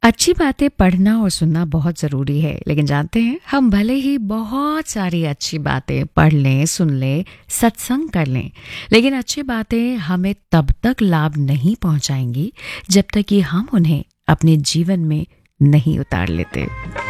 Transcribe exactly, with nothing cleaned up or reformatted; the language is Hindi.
अच्छी बातें पढ़ना और सुनना बहुत ज़रूरी है, लेकिन जानते हैं हम भले ही बहुत सारी अच्छी बातें पढ़ लें, सुन लें, सत्संग कर लें, लेकिन अच्छी बातें हमें तब तक लाभ नहीं पहुंचाएंगी जब तक कि हम उन्हें अपने जीवन में नहीं उतार लेते।